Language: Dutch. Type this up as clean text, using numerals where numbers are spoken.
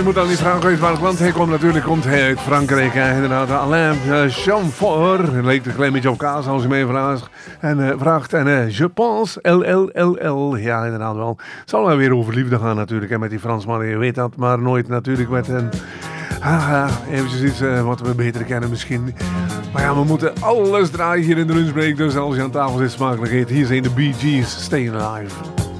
je moet dan niet vragen uit welk land hij komt. Natuurlijk komt hij uit Frankrijk. Inderdaad, Alain Chamfort. Lijkt een klein beetje op kaas als je mij vraagt. En je pense, LLLL. Ja, inderdaad wel. Het zal wel weer over liefde gaan natuurlijk. En met die Fransmannen, je weet dat. Maar nooit natuurlijk met een... eventjes iets wat we beter kennen misschien. Maar ja, we moeten alles draaien hier in de lunchbreak. Dus als je aan tafel zit, smakelijk eet. Hier zijn de Bee Gees, Staying Alive.